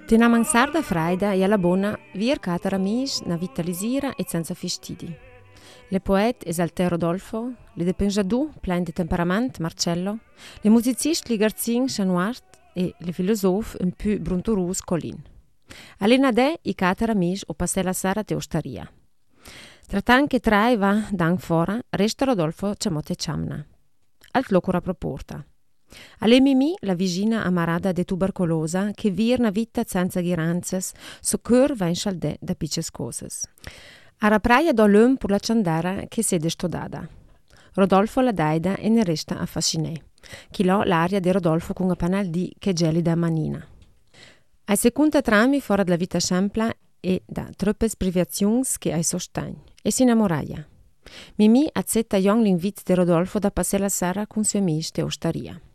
Tena mansarda freida e alla buona vir catera mis na vita lisira e senza fistidi. Le poet esalte Rodolfo, le depenjadù plein de temperament Marcello, le musicist Ligarzin Chanoart e le filosof un più brunturus Colin. Alena de i catera mis o passella sara te ostaria. Tratan che trai va dan fora, resta Rodolfo ciamote ciamna. Alt locura proporta. Alle mimi la vicina amarada de tubercolosa che vir na vita senza ghiranzas, so cœur va in chaldè da piches cosas. A rapraia do l'um pur la ciandara che sede stodada. Rodolfo la daida e ne resta affascinè. Chilò l'aria de Rodolfo con a panal di che gelida manina. Ai secunda trami fora della vita sempla e da troppes privazions che ai sostagn. E si innamoraia. Mimi accetta jong l'invit de Rodolfo da passare la sera con sue amici de ostaria.